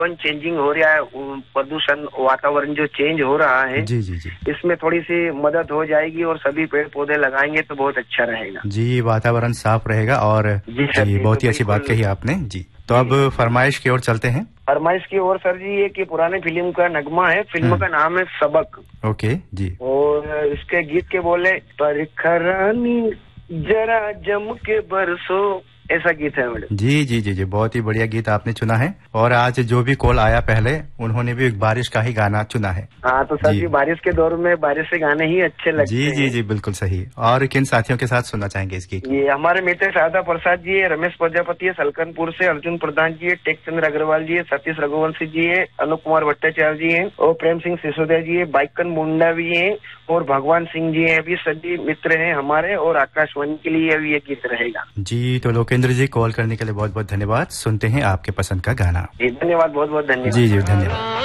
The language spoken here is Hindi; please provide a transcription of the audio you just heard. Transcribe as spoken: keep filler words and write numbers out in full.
चेंजिंग हो रहा है, प्रदूषण वातावरण जो चेंज हो रहा है, जी जी जी, इसमें थोड़ी सी मदद हो जाएगी और सभी पेड़ पौधे लगाएंगे तो बहुत अच्छा रहेगा। जी, वातावरण साफ रहेगा और जी जी, जी बहुत तो ही अच्छी बात कही आपने जी। तो अब फरमाइश की ओर चलते हैं। फरमाइश की ओर सर जी, ये कि पुराने फिल्म का नगमा है, फिल्म का नाम है सबक। ओके जी। और इसके गीत के बोले परखरानी जरा जम के बरसो, ऐसा गीत है मैडम। जी जी जी जी, बहुत ही बढ़िया गीत आपने चुना है। और आज जो भी कॉल आया पहले, उन्होंने भी एक बारिश का ही गाना चुना है। हाँ तो सर जी, बारिश के दौर में बारिश से गाने ही अच्छे लगते जी हैं। जी जी, बिल्कुल सही। और किन साथियों के साथ सुनना चाहेंगे इस गीत? ये हमारे मित्र शारदा प्रसाद जी है, रमेश प्रजापति है सलकनपुर से, अर्जुन प्रधान जी है, टेक चंद्र अग्रवाल जी है, सतीश रघुवंशी जी है, अनूप कुमार भट्टाचार्य जी है, और प्रेम सिंह सिसोदिया जी है, बाइकन मुंडा भी है, और भगवान सिंह जी है। अभी सभी मित्र हैं हमारे, और आकाशवाणी के लिए अभी ये गीत रहेगा। जी, तो लोकेंद्र जी, कॉल करने के लिए बहुत बहुत धन्यवाद। सुनते हैं आपके पसंद का गाना। जी धन्यवाद, बहुत बहुत धन्यवाद। जी जी, धन्यवाद।